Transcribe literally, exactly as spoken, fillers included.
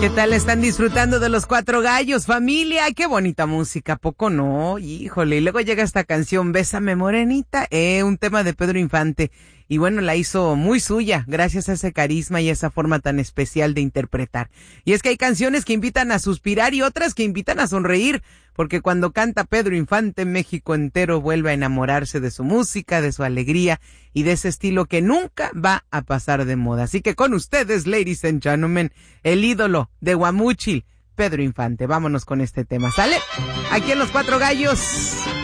¿Qué tal están disfrutando de Los Cuatro Gallos, familia? Qué bonita música, ¿a poco no? Híjole, y luego llega esta canción, Bésame Morenita, eh, un tema de Pedro Infante. Y bueno, la hizo muy suya, gracias a ese carisma y esa forma tan especial de interpretar. Y es que hay canciones que invitan a suspirar y otras que invitan a sonreír, porque cuando canta Pedro Infante, México entero vuelve a enamorarse de su música, de su alegría y de ese estilo que nunca va a pasar de moda. Así que con ustedes, ladies and gentlemen, el ídolo de Guamúchil, Pedro Infante. Vámonos con este tema, ¿sale? Aquí en Los Cuatro Gallos.